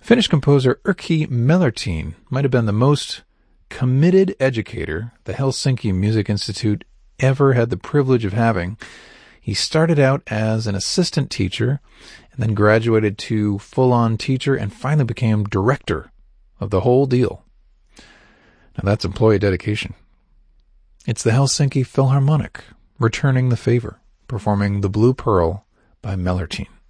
Finnish composer Erkki Mellertin might have been the most committed educator the Helsinki Music Institute ever had the privilege of having. He started out as an assistant teacher and then graduated to full-on teacher and finally became director of the whole deal. Now that's employee dedication. It's the Helsinki Philharmonic returning the favor, performing The Blue Pearl by Mellertin.